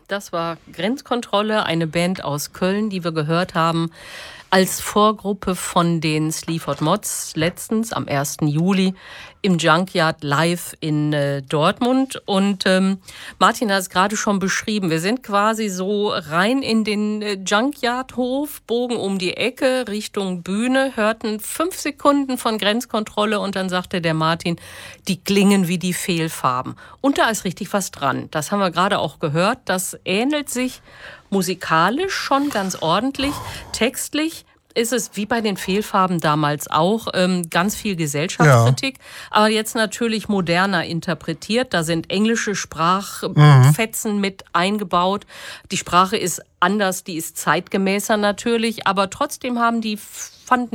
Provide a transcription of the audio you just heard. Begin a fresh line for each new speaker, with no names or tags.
Das war Grenzkontrolle, eine Band aus Köln, die wir gehört haben, als Vorgruppe von den Sleaford Mods letztens am 1. Juli im Junkyard live in Dortmund. Und Martin hat es gerade schon beschrieben, wir sind quasi so rein in den Junkyard-Hof, bogen um die Ecke Richtung Bühne, hörten 5 Sekunden von Grenzkontrolle und dann sagte der Martin, die klingen wie die Fehlfarben. Und da ist richtig was dran. Das haben wir gerade auch gehört. Das ähnelt sich musikalisch schon ganz ordentlich. Textlich ist es wie bei den Fehlfarben damals auch ganz viel Gesellschaftskritik, aber jetzt natürlich moderner interpretiert. Da sind englische Sprachfetzen mit eingebaut. Die Sprache ist anders, die ist zeitgemäßer natürlich, aber trotzdem haben die, fanden